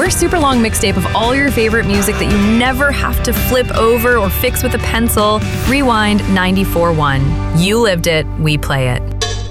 your super long mixtape of all your favorite music that you never have to flip over or fix with a pencil. Rewind 94.1. You lived it, we play it.